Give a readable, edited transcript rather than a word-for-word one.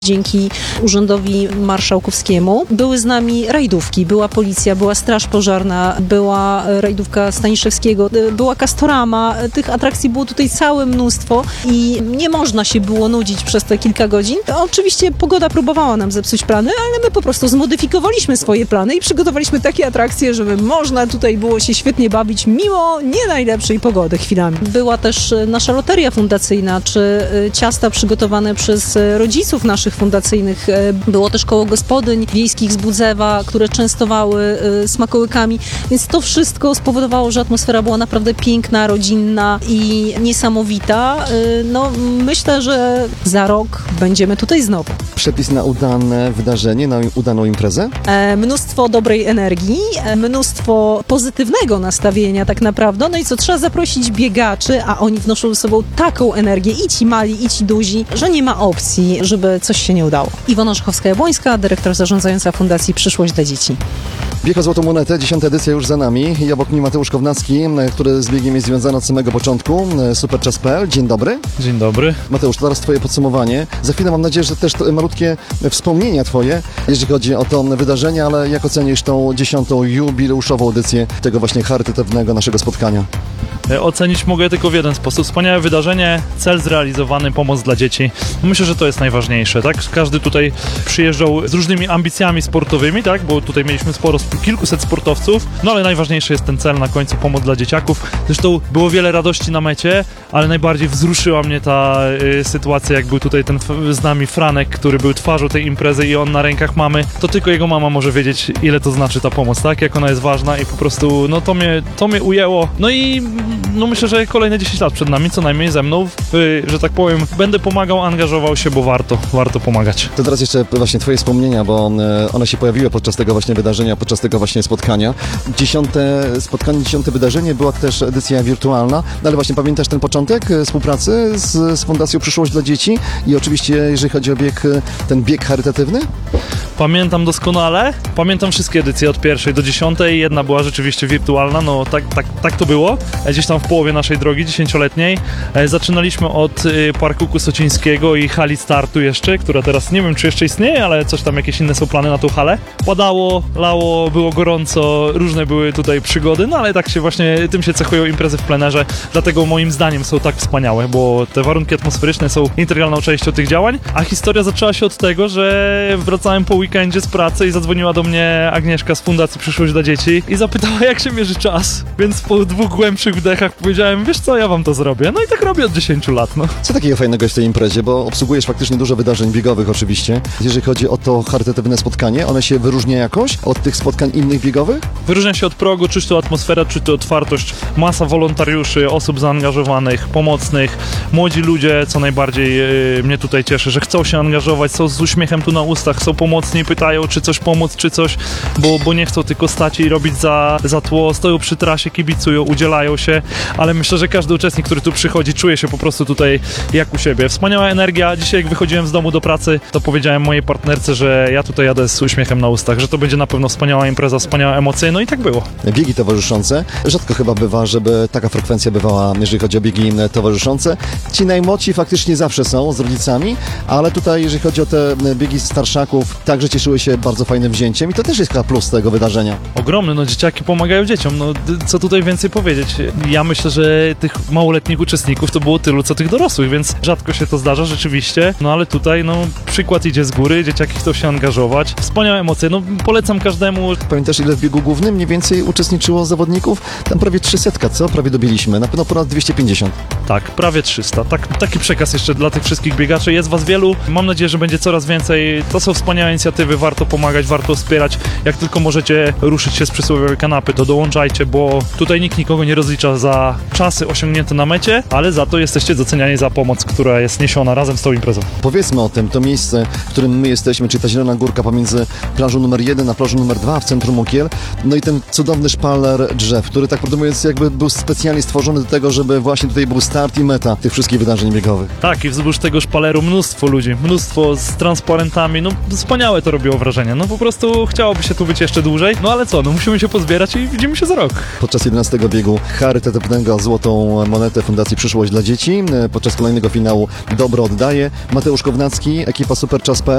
Dzięki Urzędowi Marszałkowskiemu były z nami rajdówki, była policja, była straż pożarna, była rajdówka Staniszewskiego, była Castorama, tych atrakcji było tutaj całe mnóstwo i nie można się było nudzić przez te kilka godzin. Oczywiście pogoda próbowała nam zepsuć plany, ale my po prostu zmodyfikowaliśmy swoje plany i przygotowaliśmy takie atrakcje, żeby można tutaj było się świetnie bawić mimo nie najlepszej pogody chwilami. Była też nasza loteria fundacyjna, czy ciasta przygotowane przez rodziców naszych fundacyjnych. Było też koło gospodyń wiejskich z Budzewa, które częstowały smakołykami, więc to wszystko spowodowało, że atmosfera była naprawdę piękna, rodzinna i niesamowita. No, myślę, że za rok będziemy tutaj znowu. Przepis na udane wydarzenie, na udaną imprezę? Mnóstwo dobrej energii, mnóstwo pozytywnego nastawienia tak naprawdę. No i co, trzeba zaprosić biegaczy, a oni wnoszą ze sobą taką energię, i ci mali, i ci duzi, że nie ma opcji, żeby coś się nie udało. Iwona Żuchowska-Jabłońska, dyrektor zarządzająca Fundacji Przyszłość dla Dzieci. Bieg o Złotą Monetę, 10. edycja już za nami. I obok mnie Mateusz Kownacki, który z biegiem jest związany od samego początku. Superczas.pl. Dzień dobry. Dzień dobry. Mateusz, to teraz twoje podsumowanie. Za chwilę mam nadzieję, że też malutkie wspomnienia twoje, jeżeli chodzi o to wydarzenie, ale jak ocenisz tą 10. jubileuszową edycję tego właśnie charytatywnego naszego spotkania? Ocenić mogę tylko w jeden sposób. Wspaniałe wydarzenie, cel zrealizowany, pomoc dla dzieci. Myślę, że to jest najważniejsze, tak? Każdy tutaj przyjeżdżał z różnymi ambicjami sportowymi, tak? Bo tutaj mieliśmy kilkuset sportowców, no ale najważniejszy jest ten cel na końcu, pomoc dla dzieciaków. Zresztą było wiele radości na mecie, ale najbardziej wzruszyła mnie ta sytuacja, jak był tutaj ten z nami Franek, który był twarzą tej imprezy i on na rękach mamy. To tylko jego mama może wiedzieć, ile to znaczy ta pomoc, tak? Jak ona jest ważna i po prostu, no to mnie ujęło. No i no myślę, że kolejne 10 lat przed nami, co najmniej ze mną, że tak powiem, będę pomagał, angażował się, bo warto pomagać. To teraz jeszcze właśnie twoje wspomnienia, bo one się pojawiły podczas tego właśnie wydarzenia, podczas tego właśnie spotkania. 10. spotkanie, 10. wydarzenie, była też edycja wirtualna, no ale właśnie pamiętasz ten początek współpracy z Fundacją Przyszłość dla Dzieci i oczywiście, jeżeli chodzi o ten bieg charytatywny? Pamiętam doskonale, pamiętam wszystkie edycje od 1. do 10. Jedna była rzeczywiście wirtualna, no tak to było. Gdzieś tam w połowie naszej drogi 10-letniej. Zaczynaliśmy od Parku Kusocińskiego i hali startu jeszcze, która teraz nie wiem, czy jeszcze istnieje, ale coś tam, jakieś inne są plany na tą halę. Padało, lało, było gorąco, różne były tutaj przygody, no ale tak się właśnie, tym się cechują imprezy w plenerze, dlatego moim zdaniem są tak wspaniałe, bo te warunki atmosferyczne są integralną częścią tych działań, a historia zaczęła się od tego, że wracałem po weekendzie z pracy i zadzwoniła do mnie Agnieszka z Fundacji Przyszłość dla Dzieci i zapytała, jak się mierzy czas, więc po 2 głębszych wdechach powiedziałem, wiesz co, ja wam to zrobię. No i tak robię od 10 lat, no. Co takiego fajnego jest w tej imprezie, bo obsługujesz faktycznie dużo wydarzeń biegowych oczywiście. Jeżeli chodzi o to charytatywne spotkanie, one się wyróżnia jakoś od tych spotkań innych biegowych? Wyróżnia się od progu, czy to atmosfera, czy to otwartość, masa wolontariuszy, osób zaangażowanych, pomocnych, młodzi ludzie, co najbardziej mnie tutaj cieszy, że chcą się angażować, są z uśmiechem tu na ustach, są pomocni, pytają, czy coś pomóc, czy coś, bo nie chcą tylko stać i robić za tło, stoją przy trasie, kibicują, udzielają się, ale myślę, że każdy uczestnik, który tu przychodzi, czuje się po prostu tutaj jak u siebie. Wspaniała energia. Dzisiaj jak wychodziłem z domu do pracy, to powiedziałem mojej partnerce, że ja tutaj jadę z uśmiechem na ustach, że to będzie na pewno wspaniała impreza, wspaniałe emocje, no i tak było. Biegi towarzyszące. Rzadko chyba bywa, żeby taka frekwencja bywała, jeżeli chodzi o biegi towarzyszące. Ci najmłodsi faktycznie zawsze są z rodzicami, ale tutaj, jeżeli chodzi o te biegi starszaków, także cieszyły się bardzo fajnym wzięciem i to też jest chyba plus tego wydarzenia. Ogromny, no dzieciaki pomagają dzieciom, no co tutaj więcej powiedzieć. Ja myślę, że tych małoletnich uczestników to było tylu, co tych dorosłych, więc rzadko się to zdarza rzeczywiście, no ale tutaj, no przykład idzie z góry, dzieciaki chcą się angażować, wspaniałe emocje, no polecam każdemu. Pamiętasz, ile w biegu głównym mniej więcej uczestniczyło zawodników? Tam prawie 300, co? Prawie dobiliśmy, na pewno ponad 250. Tak, prawie 300, taki przekaz jeszcze dla tych wszystkich biegaczy, jest was wielu, mam nadzieję, że będzie coraz więcej, to są wspaniałe inicjatywy, warto pomagać, warto wspierać, jak tylko możecie ruszyć się z przysłowiowej kanapy, to dołączajcie, bo tutaj nikt nikogo nie rozlicza za czasy osiągnięte na mecie, ale za to jesteście doceniani za pomoc, która jest niesiona razem z tą imprezą. Powiedzmy o tym, to miejsce, w którym my jesteśmy, czyli ta zielona górka pomiędzy plażą numer 1 a plażą numer 2 w centrum Ukiel, no i ten cudowny szpaler drzew, który tak prawdę mówiąc jakby był specjalnie stworzony do tego, żeby właśnie tutaj był start i meta tych wszystkich wydarzeń biegowych. Tak, i wzdłuż tego szpaleru mnóstwo ludzi, mnóstwo z transparentami, no wspaniałe to robiło wrażenie, no po prostu chciałoby się tu być jeszcze dłużej, no ale co, no musimy się pozbierać i widzimy się za rok. Podczas 11 biegu charytatywnego Złotą Monetę Fundacji Przyszłość dla Dzieci, podczas kolejnego finału Dobro oddaje. Mateusz Kownacki, ekipa Superczas.pl.